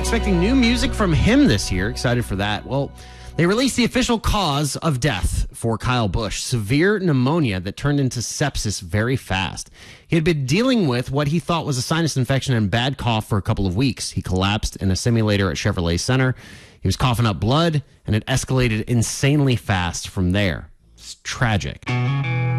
expecting new music from him this year. Excited for that. Well, they released the official cause of death for Kyle Busch, severe pneumonia that turned into sepsis very fast. He had been dealing with what he thought was a sinus infection and bad cough for a couple of weeks. He collapsed in a simulator at Chevrolet Center. He was coughing up blood, and it escalated insanely fast from there. It's tragic.